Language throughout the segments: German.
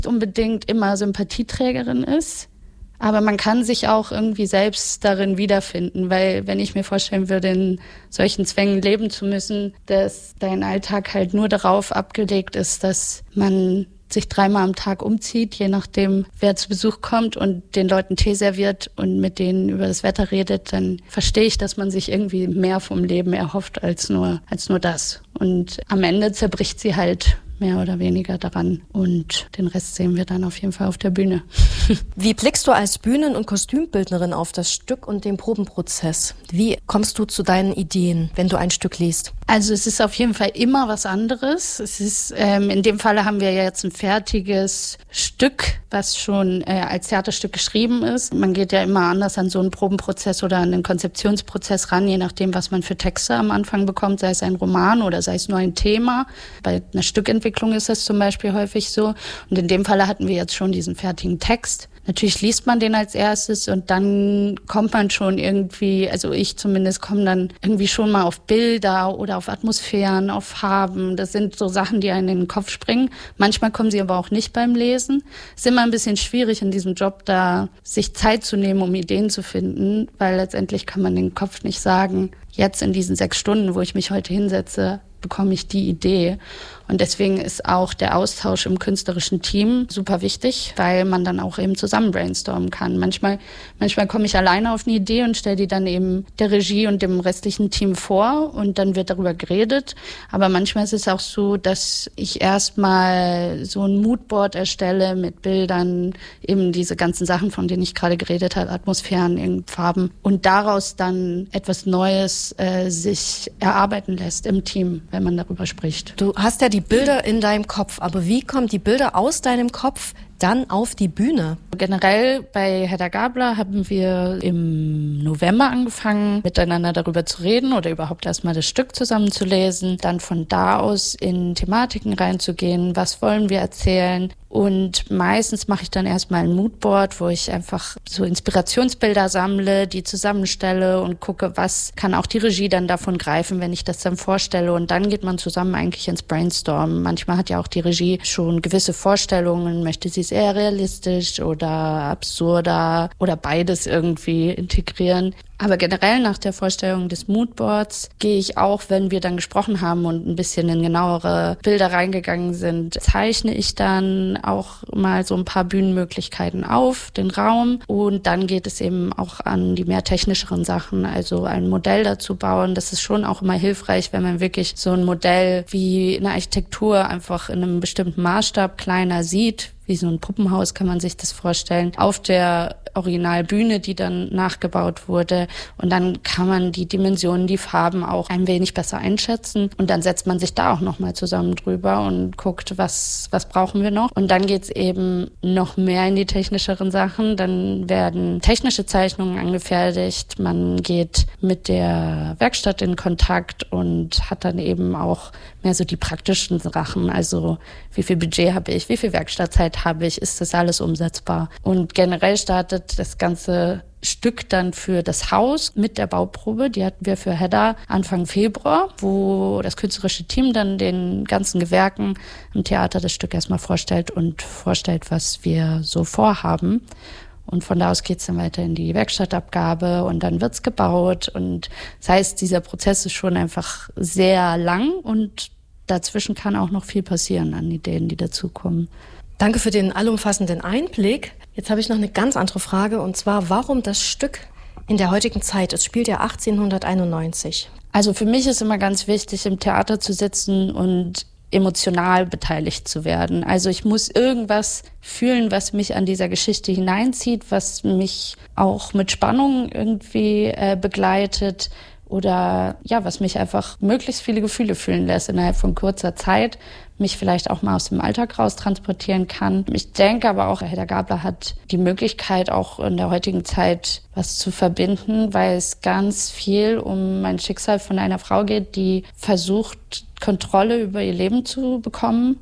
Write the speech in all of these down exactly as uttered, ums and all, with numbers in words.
unbedingt immer Sympathieträgerin ist. Aber man kann sich auch irgendwie selbst darin wiederfinden, weil wenn ich mir vorstellen würde, in solchen Zwängen leben zu müssen, dass dein Alltag halt nur darauf abgelegt ist, dass man sich dreimal am Tag umzieht, je nachdem, wer zu Besuch kommt und den Leuten Tee serviert und mit denen über das Wetter redet, dann verstehe ich, dass man sich irgendwie mehr vom Leben erhofft als nur, als nur das. Und am Ende zerbricht sie halt mehr oder weniger daran. Und den Rest sehen wir dann auf jeden Fall auf der Bühne. Wie blickst du als Bühnen- und Kostümbildnerin auf das Stück und den Probenprozess? Wie kommst du zu deinen Ideen, wenn du ein Stück liest? Also es ist auf jeden Fall immer was anderes. Es ist, ähm, in dem Falle haben wir ja jetzt ein fertiges Stück, was schon äh, als Theaterstück geschrieben ist. Man geht ja immer anders an so einen Probenprozess oder an einen Konzeptionsprozess ran, je nachdem, was man für Texte am Anfang bekommt, sei es ein Roman oder sei es nur ein Thema. Bei einer Stückentwicklung ist das zum Beispiel häufig so. Und in dem Falle hatten wir jetzt schon diesen fertigen Text. Natürlich liest man den als erstes und dann kommt man schon irgendwie, also ich zumindest komme dann irgendwie schon mal auf Bilder oder auf Atmosphären, auf Farben. Das sind so Sachen, die einem in den Kopf springen. Manchmal kommen sie aber auch nicht beim Lesen. Es ist immer ein bisschen schwierig in diesem Job, da sich Zeit zu nehmen, um Ideen zu finden, weil letztendlich kann man den Kopf nicht sagen, jetzt in diesen sechs Stunden, wo ich mich heute hinsetze, bekomme ich die Idee. Und deswegen ist auch der Austausch im künstlerischen Team super wichtig, weil man dann auch eben zusammen brainstormen kann. Manchmal, manchmal komme ich alleine auf eine Idee und stelle die dann eben der Regie und dem restlichen Team vor und dann wird darüber geredet. Aber manchmal ist es auch so, dass ich erstmal so ein Moodboard erstelle mit Bildern, eben diese ganzen Sachen, von denen ich gerade geredet habe, Atmosphären, Farben und daraus dann etwas Neues äh, sich erarbeiten lässt im Team, wenn man darüber spricht. Du hast ja die Bilder in deinem Kopf, aber wie kommen die Bilder aus deinem Kopf dann auf die Bühne? Generell bei Hedda Gabler haben wir im November angefangen, miteinander darüber zu reden oder überhaupt erstmal das Stück zusammen zu lesen, dann von da aus in Thematiken reinzugehen, was wollen wir erzählen. Und meistens mache ich dann erstmal ein Moodboard, wo ich einfach so Inspirationsbilder sammle, die zusammenstelle und gucke, was kann auch die Regie dann davon greifen, wenn ich das dann vorstelle. Und dann geht man zusammen eigentlich ins Brainstormen. Manchmal hat ja auch die Regie schon gewisse Vorstellungen, möchte sie es eher realistisch oder absurder oder beides irgendwie integrieren. Aber generell nach der Vorstellung des Moodboards gehe ich auch, wenn wir dann gesprochen haben und ein bisschen in genauere Bilder reingegangen sind, zeichne ich dann auch mal so ein paar Bühnenmöglichkeiten auf, den Raum. Und dann geht es eben auch an die mehr technischeren Sachen, also ein Modell dazu bauen. Das ist schon auch immer hilfreich, wenn man wirklich so ein Modell wie eine Architektur einfach in einem bestimmten Maßstab kleiner sieht. Wie so ein Puppenhaus kann man sich das vorstellen, auf der Originalbühne, die dann nachgebaut wurde. Und dann kann man die Dimensionen, die Farben auch ein wenig besser einschätzen. Und dann setzt man sich da auch nochmal zusammen drüber und guckt, was, was brauchen wir noch. Und dann geht's eben noch mehr in die technischeren Sachen. Dann werden technische Zeichnungen angefertigt. Man geht mit der Werkstatt in Kontakt und hat dann eben auch mehr so die praktischen Sachen. Also wie viel Budget habe ich, wie viel Werkstattzeit habe ich, ist das alles umsetzbar? Und generell startet das ganze Stück dann für das Haus mit der Bauprobe. Die hatten wir für Hedda Anfang Februar, wo das künstlerische Team dann den ganzen Gewerken im Theater das Stück erstmal vorstellt und vorstellt, was wir so vorhaben. Und von da aus geht's dann weiter in die Werkstattabgabe und dann wird's gebaut. Und das heißt, dieser Prozess ist schon einfach sehr lang und dazwischen kann auch noch viel passieren an Ideen, die dazukommen. Danke für den allumfassenden Einblick. Jetzt habe ich noch eine ganz andere Frage, und zwar, warum das Stück in der heutigen Zeit? Es spielt ja achtzehnhunderteinundneunzig. Also für mich ist immer ganz wichtig, im Theater zu sitzen und emotional beteiligt zu werden. Also ich muss irgendwas fühlen, was mich an dieser Geschichte hineinzieht, was mich auch mit Spannung irgendwie äh, begleitet oder ja, was mich einfach möglichst viele Gefühle fühlen lässt innerhalb von kurzer Zeit, mich vielleicht auch mal aus dem Alltag raus transportieren kann. Ich denke aber auch, Hedda Gabler hat die Möglichkeit, auch in der heutigen Zeit was zu verbinden, weil es ganz viel um ein Schicksal von einer Frau geht, die versucht, Kontrolle über ihr Leben zu bekommen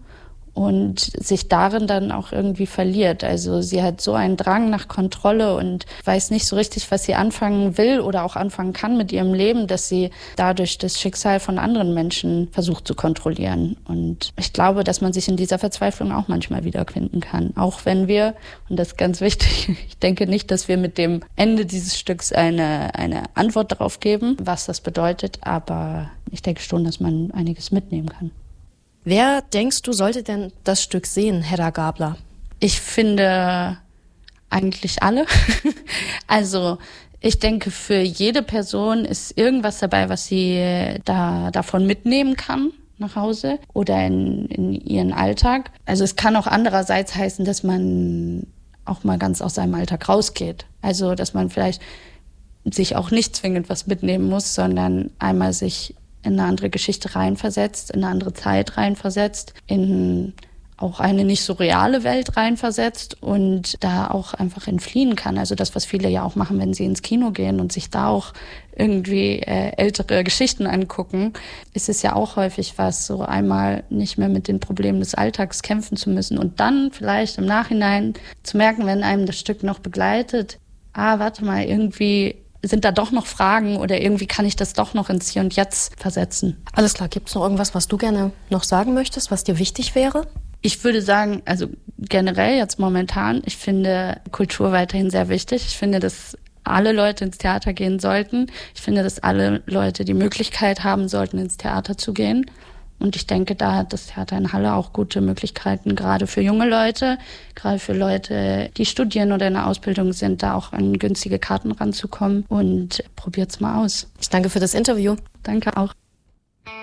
und sich darin dann auch irgendwie verliert. Also sie hat so einen Drang nach Kontrolle und weiß nicht so richtig, was sie anfangen will oder auch anfangen kann mit ihrem Leben, dass sie dadurch das Schicksal von anderen Menschen versucht zu kontrollieren. Und ich glaube, dass man sich in dieser Verzweiflung auch manchmal wiederfinden kann. Auch wenn wir, und das ist ganz wichtig, ich denke nicht, dass wir mit dem Ende dieses Stücks eine, eine Antwort darauf geben, was das bedeutet, aber ich denke schon, dass man einiges mitnehmen kann. Wer, denkst du, sollte denn das Stück sehen, Hedda Gabler? Ich finde eigentlich alle. Also ich denke, für jede Person ist irgendwas dabei, was sie da davon mitnehmen kann nach Hause oder in, in ihren Alltag. Also es kann auch andererseits heißen, dass man auch mal ganz aus seinem Alltag rausgeht. Also dass man vielleicht sich auch nicht zwingend was mitnehmen muss, sondern einmal sich in eine andere Geschichte reinversetzt, in eine andere Zeit reinversetzt, in auch eine nicht so reale Welt reinversetzt und da auch einfach entfliehen kann. Also das, was viele ja auch machen, wenn sie ins Kino gehen und sich da auch irgendwie äh, ältere Geschichten angucken, ist es ja auch häufig was, so einmal nicht mehr mit den Problemen des Alltags kämpfen zu müssen und dann vielleicht im Nachhinein zu merken, wenn einem das Stück noch begleitet, ah, warte mal, irgendwie sind da doch noch Fragen oder irgendwie kann ich das doch noch ins Hier und Jetzt versetzen. Alles klar, gibt es noch irgendwas, was du gerne noch sagen möchtest, was dir wichtig wäre? Ich würde sagen, also generell jetzt momentan, ich finde Kultur weiterhin sehr wichtig. Ich finde, dass alle Leute ins Theater gehen sollten. Ich finde, dass alle Leute die Möglichkeit haben sollten, ins Theater zu gehen. Und ich denke, da hat das Theater in Halle auch gute Möglichkeiten, gerade für junge Leute, gerade für Leute, die studieren oder in der Ausbildung sind, da auch an günstige Karten ranzukommen. Und probiert's mal aus. Ich danke für das Interview. Danke auch.